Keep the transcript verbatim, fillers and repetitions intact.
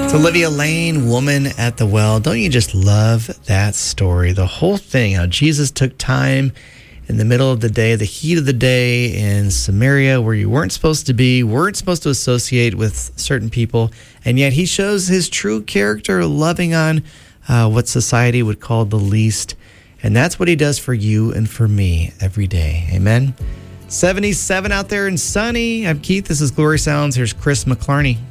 It's Olivia Lane, Woman at the Well. Don't you just love that story? The whole thing, how Jesus took time in the middle of the day, the heat of the day in Samaria, where you weren't supposed to be, weren't supposed to associate with certain people, and yet he shows his true character, loving on uh, what society would call the least. And that's what he does for you and for me every day. Amen. seventy-seven out there and sunny. I'm Keith. This is Glory Sounds. Here's Chris McClarney.